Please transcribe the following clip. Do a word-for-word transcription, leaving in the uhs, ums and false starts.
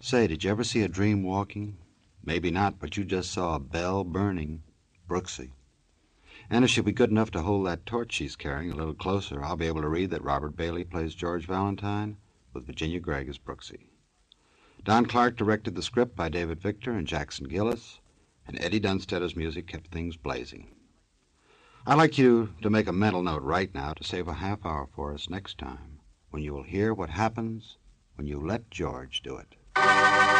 Say, did you ever see a dream walking? Maybe not, but you just saw a belle burning. Brooksy. And if she'll be good enough to hold that torch she's carrying a little closer, I'll be able to read that Robert Bailey plays George Valentine with Virginia Gregg as Brooksy. Don Clark directed the script by David Victor and Jackson Gillis, and Eddie Dunstedter's music kept things blazing. I'd like you to make a mental note right now to save a half hour for us next time, when you will hear what happens when you let George do it.